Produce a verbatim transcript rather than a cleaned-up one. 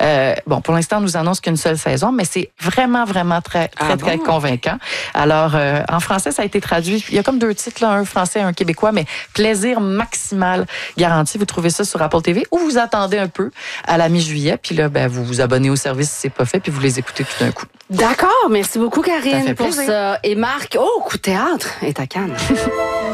Euh, bon, pour l'instant, on nous annonce qu'une seule saison, mais c'est vraiment, vraiment très, très, Ah très bon? convaincant. Alors, euh, en français, ça a été traduit. Il y a comme deux titres, là, un français et un québécois, mais plaisir maximal garanti. Vous trouvez ça sur Apple T V ou vous attendez un peu à la mi-juillet, puis là, ben, vous vous abonnez au service si c'est pas fait, puis vous les écoutez tout d'un coup. D'accord, merci beaucoup Ça Karine fait pour plaisir. ça. Et Marc, oh, coup de théâtre est à Cannes.